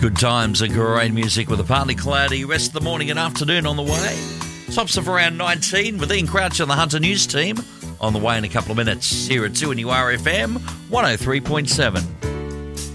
Good times and great music with a partly cloudy rest of the morning and afternoon on the way. Tops of around 19 with Ian Crouch and the Hunter News team on the way in a couple of minutes here at 2NURFM 103.7.